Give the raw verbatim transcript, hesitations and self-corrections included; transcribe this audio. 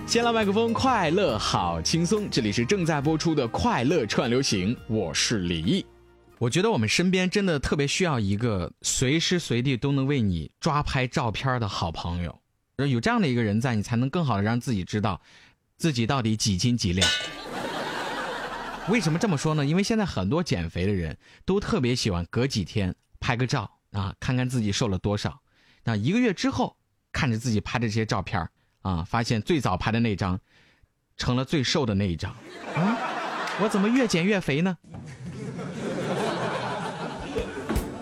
先来麦克风，快乐好轻松，这里是正在播出的快乐串流行，我是李毅。我觉得我们身边真的特别需要一个随时随地都能为你抓拍照片的好朋友，有这样的一个人在，你才能更好的让自己知道自己到底几斤几两。为什么这么说呢？因为现在很多减肥的人都特别喜欢隔几天拍个照啊，看看自己瘦了多少。那一个月之后看着自己拍的这些照片啊，发现最早拍的那张成了最瘦的那一张啊，我怎么越减越肥呢？